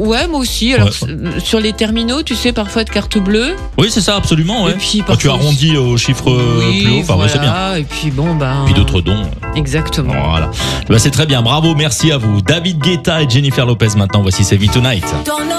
Ouais, moi aussi. Alors, Ouais. sur les terminaux, tu sais, parfois de carte bleue. Oui, c'est ça, absolument. Ouais. Et puis, Quand tu parfois arrondis au chiffre plus haut, enfin, ouais, c'est bien. voilà. Et puis bon, Puis d'autres dons. Exactement. Voilà. Bah, c'est très bien. Bravo, merci à vous. David Guetta et Jennifer Lopez maintenant. Voici C'est Vie Tonight.